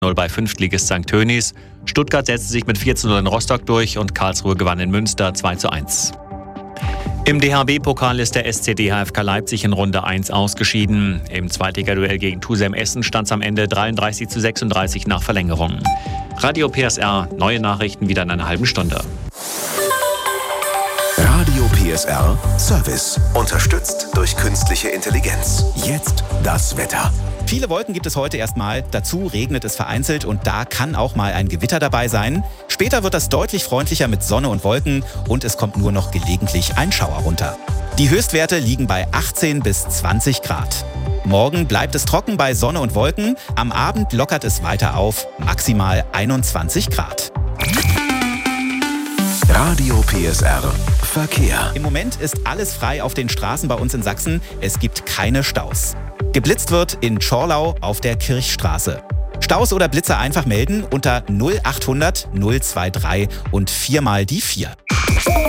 0 bei Fünftligist St. Tönis. Stuttgart setzte sich mit 4:0 in Rostock durch und Karlsruhe gewann in Münster 2:1. Im DHB-Pokal ist der SCD HFK Leipzig in Runde 1 ausgeschieden. Im Zweitligaduell gegen Tusem Essen stand es am Ende 33:36 nach Verlängerung. Radio PSR, neue Nachrichten wieder in einer halben Stunde. Radio PSR Service. Unterstützt durch künstliche Intelligenz. Jetzt das Wetter. Viele Wolken gibt es heute erstmal, dazu regnet es vereinzelt und da kann auch mal ein Gewitter dabei sein. Später wird das deutlich freundlicher mit Sonne und Wolken und es kommt nur noch gelegentlich ein Schauer runter. Die Höchstwerte liegen bei 18 bis 20 Grad. Morgen bleibt es trocken bei Sonne und Wolken, am Abend lockert es weiter auf, maximal 21 Grad. Radio PSR Verkehr. Im Moment ist alles frei auf den Straßen bei uns in Sachsen, es gibt keine Staus. Geblitzt wird in Schorlau auf der Kirchstraße. Staus oder Blitze einfach melden unter 0800 023 und 4 mal die 4.